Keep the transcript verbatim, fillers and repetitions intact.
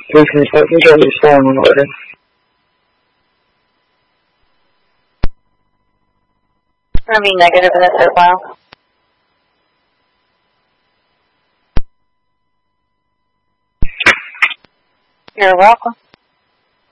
Please consult your doctor's form in order. We're going to be negative in the third file. You're welcome.